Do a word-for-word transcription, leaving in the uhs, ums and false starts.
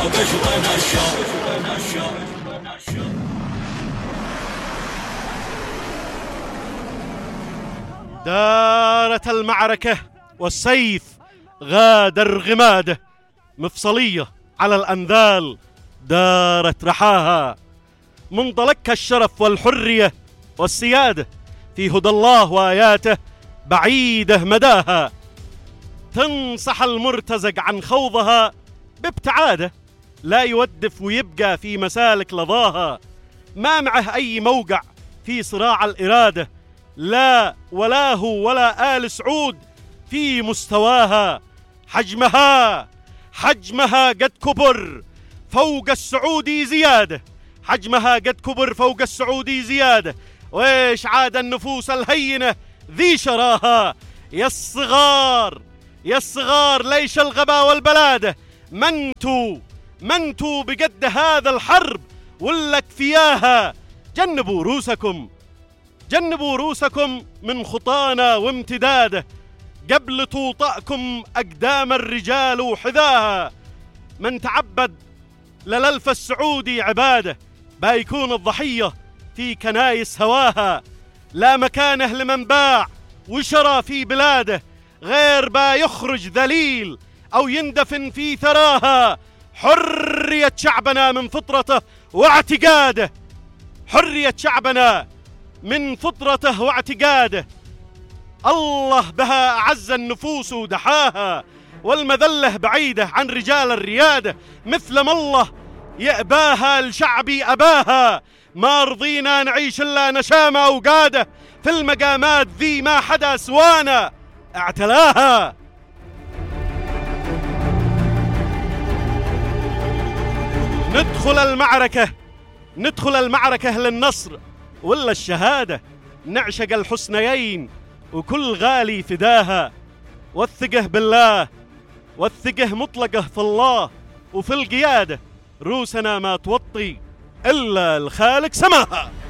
بجرنا الشر. دارت المعركة والسيف غادر غماده، مفصلية على الأنذال دارت رحاها، منطلقها الشرف والحرية والسيادة في هدى الله وآياته بعيدة مداها، تنصح المرتزق عن خوضها بابتعاده، لا يودف ويبقى في مسالك لظاها، ما معه أي موقع في صراع الإرادة، لا ولا هو ولا آل سعود في مستواها، حجمها حجمها قد كبر فوق السعودي زيادة، حجمها قد كبر فوق السعودي زيادة، ويش عاد النفوس الهينة ذي شراها، يا الصغار يا الصغار ليش الغبا والبلادة، منتو منتو بقد هذا الحرب ولك فياها، جنبوا روسكم جنبوا روسكم من خطانا وامتداده، قبل توطأكم أقدام الرجال وحذاها، من تعبد للألف السعودي عباده بايكون الضحية في كنايس هواها، لا مكانه لمن باع وشرى في بلاده، غير با يخرج ذليل أو يندفن في ثراها، حرية شعبنا من فطرته واعتقاده، حرية شعبنا من فطرته واعتقاده، الله بها أعز النفوس ودحاها، والمذلة بعيدة عن رجال الريادة، مثل ما الله يأباها لشعبي أباها، ما رضينا نعيش إلا نشامة وقادة، في المقامات ذي ما حدا سوانا اعتلاها. ندخل المعركة ندخل المعركة للنصر ولا الشهادة، نعشق الحسنيين وكل غالي فداها، والثقه بالله والثقه مطلقه في الله، وفي القيادة روسنا ما توطي إلا الخالق سماها.